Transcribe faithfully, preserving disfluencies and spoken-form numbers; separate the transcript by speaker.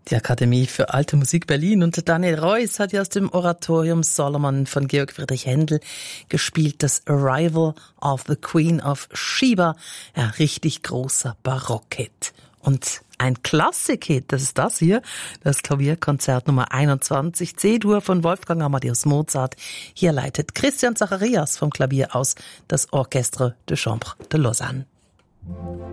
Speaker 1: Die Akademie für Alte Musik Berlin und Daniel Reuss hat ja aus dem Oratorium Solomon von Georg Friedrich Händel gespielt, das Arrival of the Queen of Sheba. Ja, richtig großer Barockhit. Und ein Klassik-Hit, das ist das hier, das Klavierkonzert Nummer einundzwanzig, C-Dur von Wolfgang Amadeus Mozart. Hier leitet Christian Zacharias vom Klavier aus das Orchestre de Chambre de Lausanne.